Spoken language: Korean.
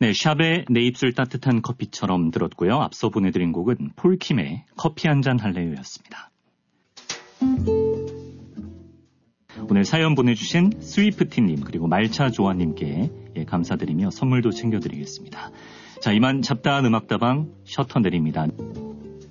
네, 샵의 내 입술 따뜻한 커피처럼 들었고요. 앞서 보내드린 곡은 폴킴의 커피 한잔 할래요였습니다. 오늘 사연 보내주신 스위프티님 그리고 말차조아님께 감사드리며 선물도 챙겨드리겠습니다. 자, 이만 잡다한 음악다방 셔터 내립니다.